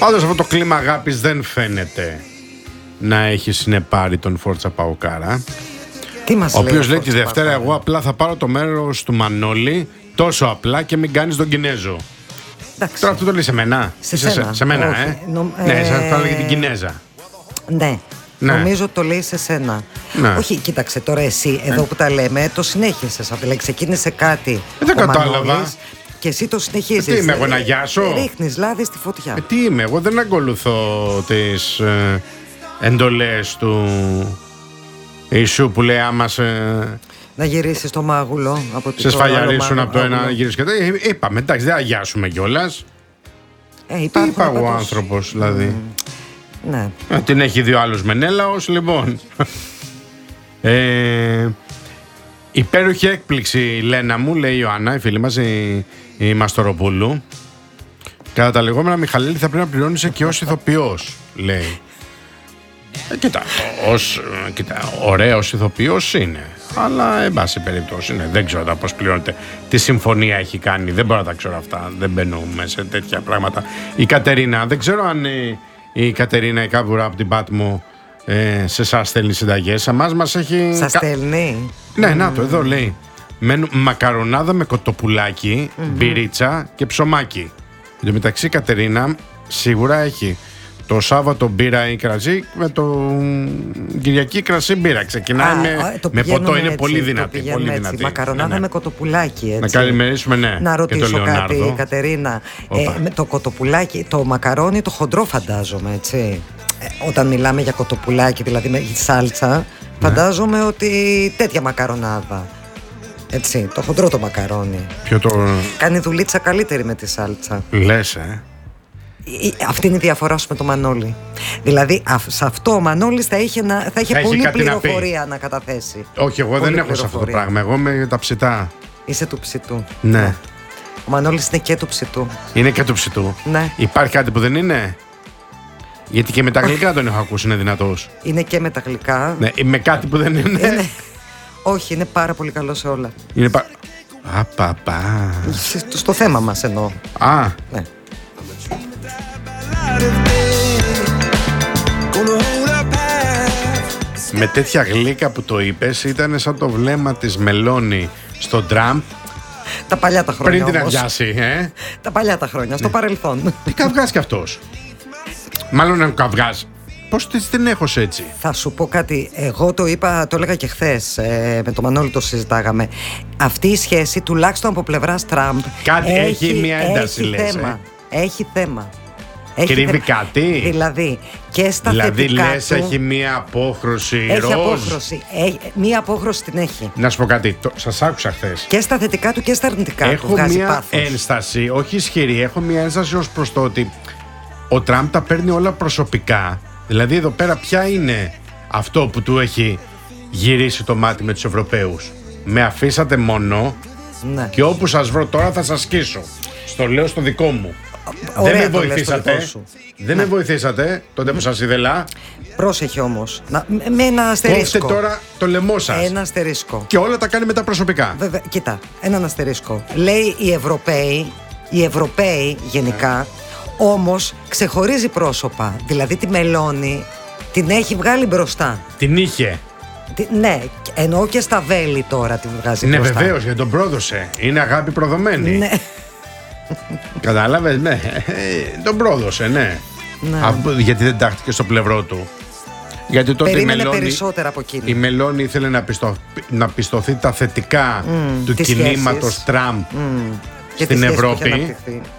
Πάντως αυτό το κλίμα αγάπης δεν φαίνεται να έχει συνεπάρει τον Φόρτσα Παοκάρα. Ο οποίος λέει τη Δευτέρα εγώ απλά θα πάρω το μέρος του Μανώλη, τόσο απλά και μην κάνεις τον Κινέζο. Εντάξει. Τώρα αυτό το λέει σε μένα. Σε μένα, ναι, θα έλεγε την Κινέζα. Ναι. Νομίζω το λέει σε σένα. Ναι. Όχι, κοίταξε τώρα εσύ εδώ που τα λέμε, το συνέχισες. Δηλαδή ξεκίνησε κάτι. Δεν κατάλαβα. Και εσύ το συνεχίζεις. Τι είμαι εγώ να γιάσω? Ρίχνεις λάδι στη φωτιά. Τι είμαι εγώ, δεν ακολουθώ τις εντολές του Ιησού που λέει άμα να γυρίσεις το μάγουλο από σε σφαλιαρίσουν από το ένα γύρισε και το είπαμε, εντάξει, δεν αγιάσουμε κιόλας. Τι είπα εγώ άνθρωπος δηλαδή. Ναι. Την έχει δει ο άλλος Μενέλαος, λοιπόν. Υπέροχη έκπληξη, Λένα μου, λέει η Ιωάννα, η φίλη μας, η Μαστοροπούλου. Κατά τα λεγόμενα, Μιχαλέλη, θα πρέπει να πληρώνεις και ως ηθοποιός, λέει. Κοίτα, ωραίος ηθοποιός είναι. Αλλά, εν πάση περιπτώσει, δεν ξέρω πώς πληρώνεται. Τι συμφωνία έχει κάνει, δεν μπορώ να τα ξέρω αυτά. Δεν μπαίνουμε σε τέτοια πράγματα. Η Κατερίνα, δεν ξέρω αν η Κατερίνα η Κάβουρα από την Πάτμο σε εσάς στέλνει συνταγές. Αμάς μας έχει. Σας στέλνει. Ναι, να το, εδώ λέει. Μακαρονάδα με κοτοπουλάκι, μπυρίτσα και ψωμάκι. Εν τω μεταξύ, Κατερίνα σίγουρα έχει το Σάββατο μπύρα ή κρασί, με το Κυριακή κρασί μπύρα. Ξεκινάει με ποτό, είναι έτσι, πολύ δυνατή. Πολύ δυνατή. Μακαρονάδα με κοτοπουλάκι. Έτσι. Να καλημερίσουμε, ναι. Να ρωτήσω κάτι, Κατερίνα. Το κοτοπουλάκι, το μακαρόνι, το χοντρό φαντάζομαι, έτσι. Όταν μιλάμε για κοτοπουλάκι, δηλαδή με σάλτσα, φαντάζομαι ότι τέτοια μακαρονάδα. Έτσι, το χοντρό το μακαρόνι. Κάνει δουλίτσα καλύτερη με τη σάλτσα. Λες, Αυτή είναι η διαφορά σου με το Μανώλη. Δηλαδή, σε αυτό ο Μανώλης θα είχε πολλή πληροφορία να καταθέσει. Όχι, εγώ δεν έχω σε αυτό το πράγμα. Εγώ με τα ψητά. Είσαι του ψητού. Ναι. Ο Μανώλης είναι και του ψητού. Είναι και του ψητού. Ναι. Υπάρχει κάτι που δεν είναι? Γιατί και με τα γλυκά τον έχω ακούσει, είναι δυνατός. Είναι και με τα γλυκά. Ναι, με κάτι που δεν είναι. Όχι, είναι πάρα πολύ καλό σε όλα. Απαπα. Στο θέμα μας εννοώ. Ναι. Με τέτοια γλύκα που το είπες, ήταν σαν το βλέμμα της Μελώνη στον Τραμπ. Τα παλιά τα χρόνια. Πριν την αδειάσει, Τα παλιά τα χρόνια, στο παρελθόν. Τι καυγάς κι αυτός? Μάλλον είναι καυγάς. Πώς την έχω έτσι? Θα σου πω κάτι. Εγώ το είπα, το έλεγα και χθες. Με τον Μανώλη το συζητάγαμε. Αυτή η σχέση, τουλάχιστον από πλευράς Τραμπ, έχει μια ένταση, λες. Έχει θέμα. Κρύβει κάτι. Δηλαδή, και στα θετικά λες, του, έχει μία απόχρωση. Έχει απόχρωση. Μία απόχρωση την έχει. Να σου πω κάτι. Σας άκουσα χθες. Και στα θετικά του και στα αρνητικά του. Έχω μία ένσταση, όχι ισχυρή. Έχω μία ένσταση ως προς το ότι ο Τραμπ τα παίρνει όλα προσωπικά. Δηλαδή, εδώ πέρα, ποια είναι αυτό που του έχει γυρίσει το μάτι με τους Ευρωπαίους? Με αφήσατε μόνο, ναι, και όπου σας βρω τώρα θα σας σκίσω. Στο λέω στο δικό μου. Δεν με βοηθήσατε. Δεν με βοηθήσατε τότε που σας ήθελα. Πρόσεχε όμως. Με ένα αστερίσκο. Κόφτε τώρα το λαιμό σας. Ένα αστερίσκο. Και όλα τα κάνει μετά προσωπικά. Βέβαια, κοίτα, έναν αστερίσκο. Λέει οι Ευρωπαίοι γενικά, όμως ξεχωρίζει πρόσωπα. Δηλαδή τη Μελώνη την έχει βγάλει μπροστά. Την είχε. Ναι, εννοώ και στα βέλη τώρα την βγάζει μπροστά. Ναι, βεβαίως, γιατί τον πρόδωσε. Είναι αγάπη προδομένη. Ναι. Κατάλαβες, ναι. Τον πρόδωσε, ναι. Γιατί δεν τάχτηκε στο πλευρό του. Γιατί τότε περίμενε περισσότερα από εκείνη. Η Μελώνη ήθελε να πιστωθεί τα θετικά του κινήματος Τραμπ στην Ευρώπη.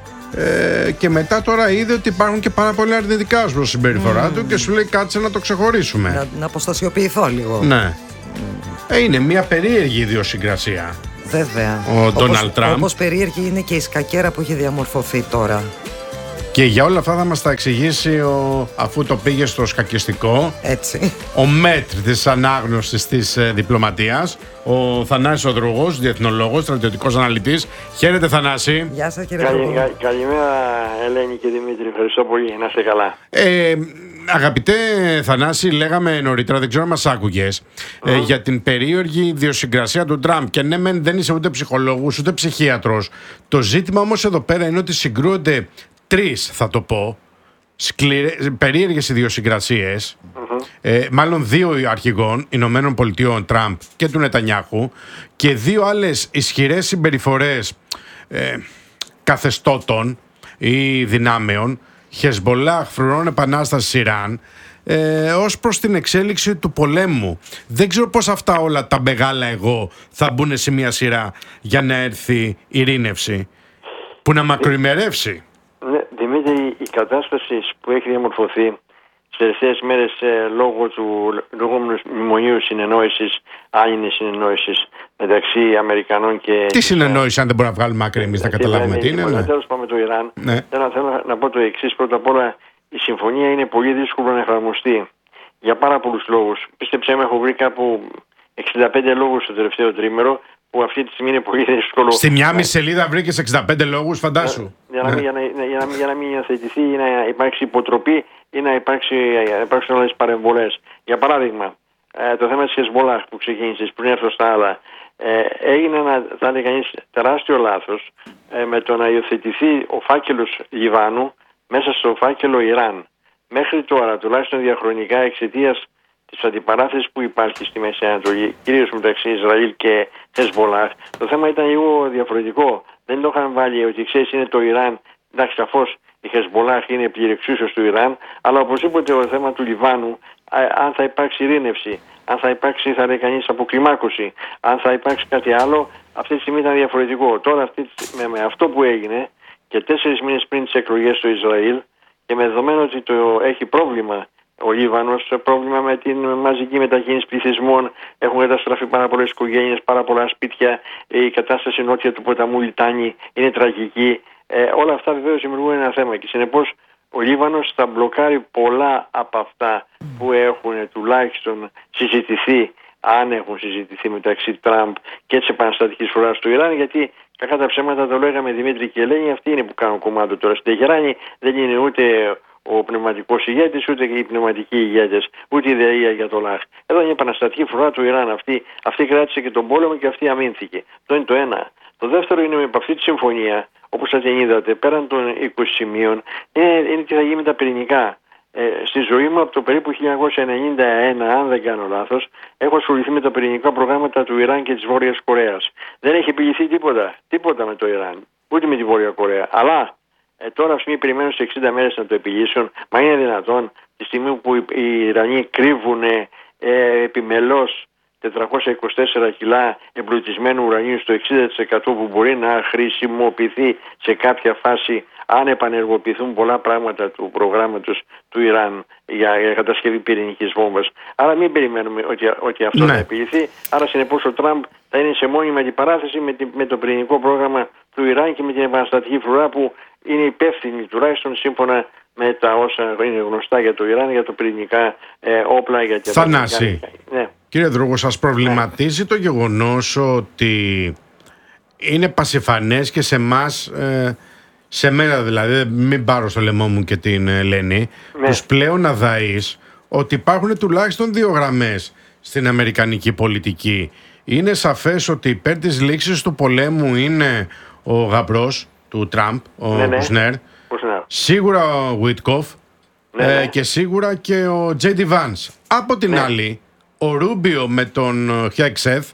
Και μετά τώρα είδε ότι υπάρχουν και πάρα πολλά αρνητικά ως προς συμπεριφορά του και σου λέει κάτσε να το ξεχωρίσουμε. Να αποστασιοποιηθώ λίγο. Ναι. Είναι μια περίεργη ιδιοσυγκρασία. Βέβαια. Ο Ντόναλντ Τραμπ. Όπως περίεργη είναι και η σκακέρα που έχει διαμορφωθεί τώρα. Και για όλα αυτά θα μας τα εξηγήσει αφού το πήγε στο σκακιστικό. Έτσι. Ο μέτρ της ανάγνωσης της διπλωματίας, ο Θανάσης ο Δρογός, διεθνολόγος, στρατιωτικός αναλυτής. Χαίρετε, Θανάση. Γεια σας, κύριε Καλημέρα, Ελένη και Δημήτρη. Ευχαριστώ πολύ. Να είστε καλά. Αγαπητέ Θανάση, λέγαμε νωρίτερα, δεν ξέρω αν μας άκουγες, για την περίεργη ιδιοσυγκρασία του Τραμπ. Και ναι, δεν είσαι ούτε ψυχολόγος ούτε ψυχίατρος. Το ζήτημα όμως εδώ πέρα είναι ότι συγκρούονται τρεις, θα το πω, περίεργες ιδιοσυγκρασίες, μάλλον δύο αρχηγών, Ηνωμένων Πολιτειών, Τραμπ και του Νετανιάχου, και δύο άλλες ισχυρές συμπεριφορές καθεστώτων ή δυνάμεων, Χεσμπολάχ, φρουρών επανάστασης Ιράν, ως προς την εξέλιξη του πολέμου. Δεν ξέρω πώς αυτά όλα τα μεγάλα εγώ θα μπουν σε μια σειρά για να έρθει ειρήνευση που να μακροημερεύσει. Ναι, Δημήτρη, η κατάσταση που έχει διαμορφωθεί στις τελευταίες μέρες λόγω του λεγόμενου μνημονίου συνεννόησης, άνινης συνεννόησης μεταξύ Αμερικανών και... Τι συνεννόηση, αν δεν μπορούμε να βγάλουμε άκρη εμείς, θα καταλάβουμε τι είναι. Ναι. Τέλος πάμε το Ιράν. Ναι. Θέλω να πω το εξής. Πρώτα απ' όλα, η συμφωνία είναι πολύ δύσκολο να εφαρμοστεί για πάρα πολλούς λόγους. Πίστεψέ με, έχω βρει κάπου 65 λόγους το τελευταίο τρίμερο που αυτή τη στιγμή είναι πολύ δύσκολο. Στη μια μισή σελίδα βρήκες 65 λόγους, φαντάσου. Για να μην υιοθετηθεί ή να υπάρξει υποτροπή ή να υπάρξουν άλλες παρεμβολές. Για παράδειγμα, το θέμα της Χεσμπολάχ που ξεκίνησες πριν έρθω στα άλλα, έγινε ένα, θα λέει κανείς, τεράστιο λάθος με το να υιοθετηθεί ο φάκελος Λιβάνου μέσα στο φάκελο Ιράν. Μέχρι τώρα, τουλάχιστον διαχρονικά, εξαιτίας της αντιπαράθεσης που υπάρχει στη Μέση Ανατολή, κυρίως μεταξύ Ισραήλ και Χεσμπολάχ, το θέμα ήταν λίγο διαφορετικό. Δεν το είχαν βάλει ότι ξέρεις είναι το Ιράν, εντάξει, σαφώς η Χεσμπολάχ είναι πληρεξούσιος του Ιράν, αλλά οπωσδήποτε το θέμα του Λιβάνου, αν θα υπάρξει ειρήνευση, αν θα υπάρξει, θα λέει κανείς, αποκλιμάκωση, αν θα υπάρξει κάτι άλλο, αυτή τη στιγμή ήταν διαφορετικό. Τώρα με αυτό που έγινε και 4 μήνες πριν τις εκλογές στο Ισραήλ και με δεδομένο ότι έχει πρόβλημα ο Λίβανος, πρόβλημα με την μαζική μετακίνηση πληθυσμών, έχουν καταστραφεί πάρα πολλές οικογένειες, πάρα πολλά σπίτια, η κατάσταση νότια του ποταμού Λιτάνη είναι τραγική. Όλα αυτά βεβαίως δημιουργούν ένα θέμα και συνεπώς ο Λίβανος θα μπλοκάρει πολλά από αυτά που έχουν τουλάχιστον συζητηθεί, αν έχουν συζητηθεί μεταξύ Τραμπ και της επαναστατικής φοράς του Ιράν, γιατί κακά τα ψέματα, το λέγαμε Δημήτρη και Ελένη, αυτοί είναι που κάνουν κομμάτι τώρα στην Τεχεράνη, δεν είναι ούτε ο πνευματικός ηγέτης, ούτε οι πνευματικοί ηγέτες, ούτε η ιδεΐα για το Λάχ. Εδώ είναι η επαναστατική φορά του Ιράν. Αυτή κράτησε και τον πόλεμο και αυτή αμήνθηκε. Αυτό είναι το ένα. Το δεύτερο είναι με αυτή τη συμφωνία, όπως θα την είδατε, πέραν των 20 σημείων, είναι τι θα γίνει με τα πυρηνικά. Στη ζωή μου από το περίπου 1991, αν δεν κάνω λάθος, έχω ασχοληθεί με τα πυρηνικά προγράμματα του Ιράν και της Βόρειας Κορέας. Δεν έχει επιληθεί τίποτα με το Ιράν, ούτε με τη Βόρεια Κορέα. Αλλά τώρα αυτή περιμένουν σε 60 μέρες να το επιλύσουν. Μα είναι δυνατόν τη στιγμή που οι Ιρανοί κρύβουν επιμελώς 424 κιλά εμπλουτισμένου ουρανίου στο 60% που μπορεί να χρησιμοποιηθεί σε κάποια φάση αν επανεργοποιηθούν πολλά πράγματα του προγράμματος του Ιράν για κατασκευή πυρηνικής βόμβας. Άρα μην περιμένουμε ότι αυτό θα επιλυθεί. Άρα συνεπώς ο Τραμπ θα είναι σε μόνιμη αντιπαράθεση με το πυρηνικό πρόγραμμα του Ιράν και με την επαναστατική φρουρά που είναι υπεύθυνη τουλάχιστον σύμφωνα με τα όσα είναι γνωστά για το Ιράν, για το πυρηνικά όπλα. Για τα Θανάση, ναι. Κύριε Δρούγο, σας προβληματίζει το γεγονός ότι είναι πασιφανές και σε εμάς, σε μένα δηλαδή, μην πάρω στο λαιμό μου και την Ελένη, τους πλέον αδαείς, ότι υπάρχουν τουλάχιστον 2 γραμμές στην αμερικανική πολιτική. Είναι σαφές ότι υπέρ της λήξης του πολέμου είναι ο γαμπρός του Τραμπ, ο Κουσνέρ, σίγουρα ο Βουίτκοφ και σίγουρα και ο Τζέιντι Βάνς. Από την άλλη, ο Ρούμπιο με τον Χέξεθ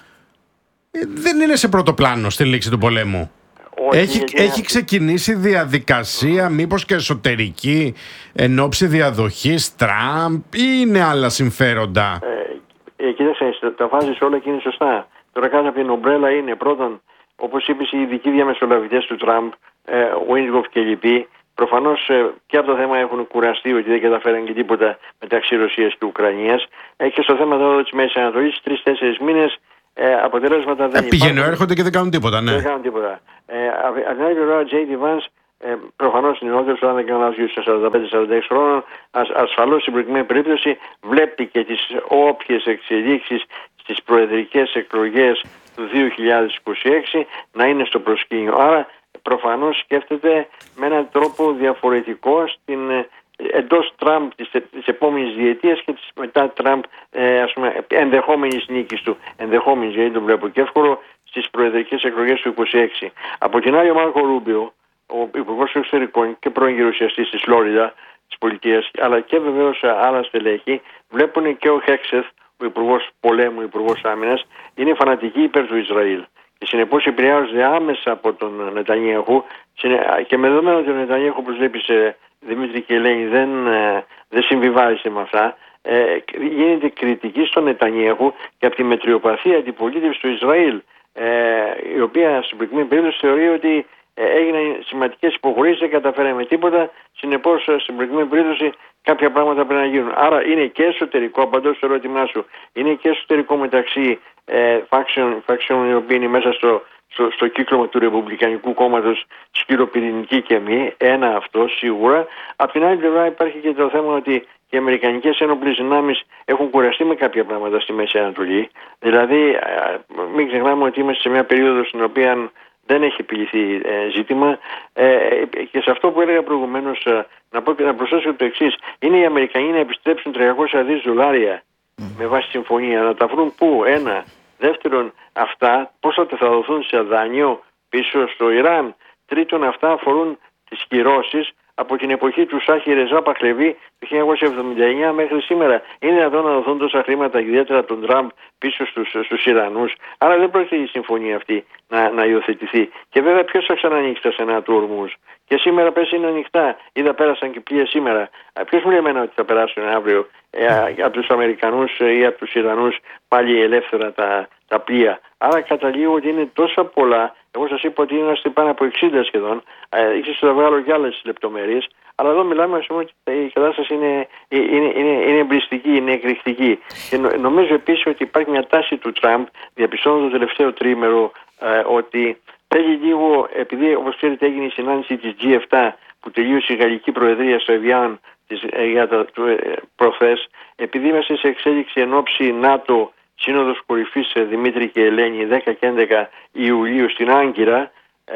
δεν είναι σε πρώτο πλάνο στη λήξη του πολέμου. Έχει ξεκινήσει διαδικασία μήπως και εσωτερική εν ώψη διαδοχής Τραμπ ή είναι άλλα συμφέροντα? Κοίταξε, τα βάζεις όλα και είναι σωστά. Τώρα κάτω από την ομπρέλα είναι πρώτον, όπως είπες, οι ειδικοί διαμεσολαβητές του Τραμπ, ο Βουίτκοφ και λοιποί. Προφανώς και από το θέμα έχουν κουραστεί ότι δεν καταφέραν και τίποτα μεταξύ Ρωσίας και Ουκρανίας. Και στο θέμα τώρα της Μέσης Ανατολής, 3-4 μήνες αποτελέσματα δεν υπάρχουν. Πηγαίνουν, έρχονται και δεν κάνουν τίποτα. Ναι. Δεν κάνουν τίποτα. Από την άλλη πλευρά, ο J.D. Vance, προφανώς είναι νεότερος, αν δεν κάνω λάθος, στα 45-46 χρόνων, ασφαλώς στην προκειμένη περίπτωση βλέπει και τις όποιες εξελίξεις στις προεδρικές εκλογές του 2026 να είναι στο προσκήνιο. Άρα προφανώς σκέφτεται με έναν τρόπο διαφορετικό εντός Τραμπ της επόμενης διετίας και της μετά Τραμπ ενδεχόμενης νίκης του. Ενδεχόμενης, γιατί το βλέπω και εύκολο, στις προεδρικές εκλογές του 2026. Από την άλλη, ο Μάρκο Ρούμπιο, ο Υπουργός Εξωτερικών και πρώην γερουσιαστής της Φλόριντα, της πολιτείας, αλλά και βεβαίως άλλα στελέχη, βλέπουν και ο Χέξεθ, ο Υπουργός Πολέμου, ο Υπουργός Άμυνας, είναι φανατικοί υπέρ του Ισραήλ. Και συνεπώς επηρεάζονται άμεσα από τον Νετανιάχου και με δεδομένο ότι ο Νετανιάχου, όπως βλέπεις Δημήτρη και Ελένη, δεν συμβιβάζεται με αυτά. Γίνεται κριτική στον Νετανιάχου και από τη μετριοπαθή αντιπολίτευση του Ισραήλ, η οποία στην προηγούμενη περίπτωση θεωρεί ότι έγιναν σημαντικές υποχωρήσεις, δεν καταφέραμε τίποτα. Συνεπώς στην προηγούμενη περίπτωση κάποια πράγματα πρέπει να γίνουν. Άρα είναι και εσωτερικό, απαντώ στο ερώτημά σου, είναι και εσωτερικό μεταξύ φάξεων οι οποίοι είναι μέσα στο κύκλωμα του Ρεπουμπλικανικού Κόμματος, σκληροπυρηνική και μη, ένα αυτό σίγουρα. Απ' την άλλη πλευρά υπάρχει και το θέμα ότι οι αμερικανικές ένοπλες δυνάμεις έχουν κουραστεί με κάποια πράγματα στη Μέση Ανατολή. Δηλαδή, μην ξεχνάμε ότι είμαστε σε μια περίοδο στην οποία δεν έχει επιλυθεί ζήτημα, και σε αυτό που έλεγα προηγουμένως να προσθέσω το εξής: είναι οι Αμερικανοί να επιστρέψουν $300 δις με βάση συμφωνία, να τα βρουν πού? Ένα. Δεύτερον, αυτά πώς θα δοθούν σε δάνειο πίσω στο Ιράν? Τρίτον, αυτά αφορούν τις κυρώσεις από την εποχή του Σάχη Ρεζά Παχλεβί το 1979 μέχρι σήμερα. Είναι δυνατόν να δοθούν τόσα χρήματα, ιδιαίτερα τον Τραμπ, πίσω στους Ιρανούς? Άρα δεν πρόκειται η συμφωνία αυτή να υιοθετηθεί. Και βέβαια, ποιος θα ξανανοίξει τα στενά του Ορμούζ? Και σήμερα πες είναι ανοιχτά. Είδα πέρασαν και πλοία σήμερα. Ποιος μου λέει εμένα ότι θα περάσουν αύριο από τους Αμερικανούς ή από τους Ιρανούς πάλι ελεύθερα τα πλοία? Άρα καταλήγω ότι είναι τόσα πολλά. Εγώ σας είπα ότι είμαστε πάνω από 60 σχεδόν. Ίσως θα βγάλω και άλλες λεπτομέρειες. Αλλά εδώ μιλάμε, ας πούμε, ότι η κατάσταση είναι εμπριστική, είναι εκρηκτική. Και νομίζω επίσης ότι υπάρχει μια τάση του Τραμπ, διαπιστώνω το τελευταίο τρίμερο, ότι θέλει λίγο, επειδή όπως ξέρετε έγινε η συνάντηση της G7 που τελείωσε η Γαλλική Προεδρία στο Εβιάν προχθές, επειδή είμαστε σε εξέλιξη εν ώψη ΝΑΤΟ, Σύνοδος Κορυφής Δημήτρη και Ελένη 10 και 11 Ιουλίου στην Άγκυρα,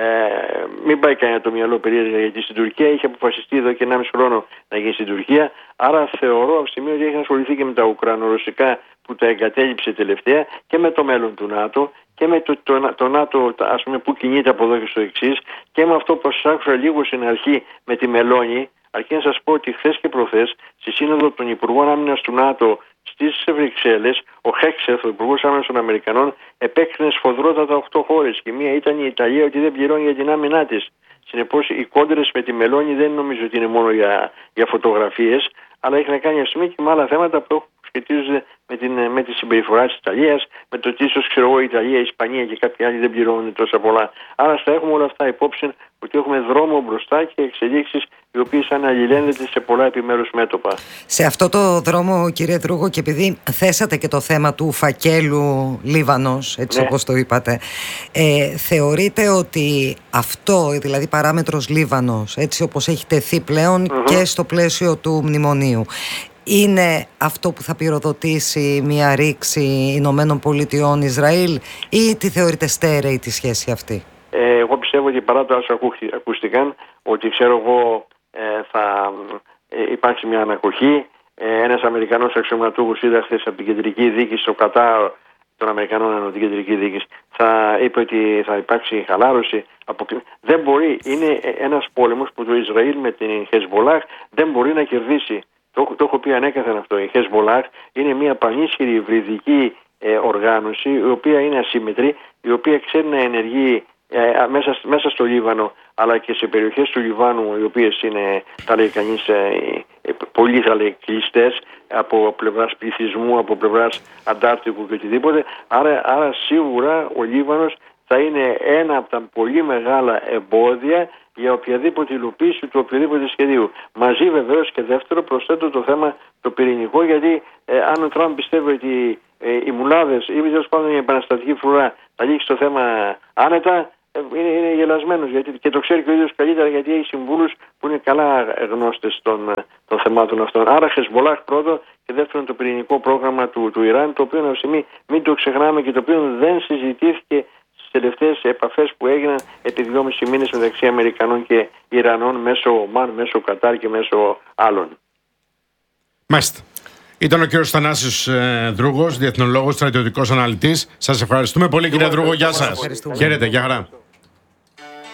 μην πάει κανένα το μυαλό περίεργα, γιατί στην Τουρκία είχε αποφασιστεί εδώ και 1,5 χρόνο να γίνει στην Τουρκία. Άρα θεωρώ από τη στιγμή ότι έχει ασχοληθεί και με τα Ουκρανο-Ρωσικά που τα εγκατέλειψε τελευταία και με το μέλλον του ΝΑΤΟ και με το ΝΑΤΟ, ας πούμε, που κινείται από εδώ και στο εξής, και με αυτό που σας άκουσα λίγο στην αρχή με τη Μελώνη. Αρκεί να σας πω ότι χθες και προχθές στη Σύνοδο των Υπουργών Άμυνας του ΝΑΤΟ στις Βρυξέλλες, ο Χέξεθ, ο Υπουργός Άμυνας των Αμερικανών, επέκρινε σφοδρότατα 8 χώρες και μία ήταν η Ιταλία, ότι δεν πληρώνει για την άμυνά της. Συνεπώς οι κόντρες με τη Μελώνη δεν νομίζω ότι είναι μόνο για φωτογραφίες, αλλά έχει να κάνει, ας πούμε, και με άλλα θέματα που σχετίζονται με τη συμπεριφορά της Ιταλίας, με το τι ίσως, ξέρω εγώ, η Ιταλία, η Ισπανία και κάποιοι άλλοι δεν πληρώνουν τόσα πολλά. Άρα θα έχουμε όλα αυτά υπόψη ότι έχουμε δρόμο μπροστά και εξελίξεις οι οποίες αναλληλένδεται σε πολλά επιμέρους μέτωπα. Σε αυτό το δρόμο, κύριε Δρούγο, και επειδή θέσατε και το θέμα του φακέλου Λίβανος, έτσι, ναι, όπως το είπατε, θεωρείτε ότι αυτό, δηλαδή παράμετρος Λίβανος, έτσι όπως έχει τεθεί πλέον και στο πλαίσιο του μνημονίου, είναι αυτό που θα πυροδοτήσει μια ρήξη Ηνωμένων Πολιτειών Ισραήλ, ή τη θεωρείτε στέρεη τη σχέση αυτή? Εγώ πιστεύω ότι παρά το όσο ακούστηκαν, ότι ξέρω εγώ θα υπάρξει μια ανακοχή. Ένας Αμερικανός αξιωματούχος είδα χθες από την κεντρική δίκηση στο Κατάρ των Αμερικανών από την κεντρική δίκηση, θα είπε ότι θα υπάρξει χαλάρωση. Δεν μπορεί, είναι ένας πόλεμος που το Ισραήλ με την Χεσμολάχ δεν μπορεί να κερδίσει. Το έχω πει ανέκαθεν αυτό. Η Χεσμολάχ είναι μια πανίσχυρη υβριδική οργάνωση, η οποία είναι ασύμμετρη, η οποία ξέρει να ενεργεί μέσα στο Λίβανο, αλλά και σε περιοχές του Λιβάνου, οι οποίες είναι, θα λέει κανείς, πολύ, θα λέει, κλειστές από πλευράς πληθυσμού, από πλευράς Αντάρτικου και οτιδήποτε. Άρα σίγουρα ο Λίβανος θα είναι ένα από τα πολύ μεγάλα εμπόδια για οποιαδήποτε υλοποίηση του οποιοδήποτε σχεδίου. Μαζί βεβαίως, και δεύτερο, προσθέτω το θέμα το πυρηνικό, γιατί αν ο Τραμπ πιστεύει ότι οι μουλάδες ή τέλος πάντων η επαναστατική φρουρά θα λήξει το θέμα άνετα, είναι γελασμένος, γιατί, και το ξέρει και ο ίδιος καλύτερα, γιατί έχει συμβούλους που είναι καλά γνώστες των θεμάτων αυτών. Άρα Χεσμολάχ πρώτο, και δεύτερον το πυρηνικό πρόγραμμα του Ιράν, το οποίο αυτή τη στιγμή μην το ξεχνάμε και το οποίο δεν συζητήθηκε στις τελευταίες επαφές που έγιναν επί 2,5 μήνες μεταξύ Αμερικανών και Ιρανών μέσω Ομάν, μέσω Κατάρ και μέσω άλλων. Μάλιστα. Ήταν ο κύριος Θανάσης Δρούγος, διεθνολόγος, στρατιωτικός αναλυτής. Σας ευχαριστούμε πολύ, κύριε Δρούγο. Γεια σας. Χαίρετε, γεια χαρά.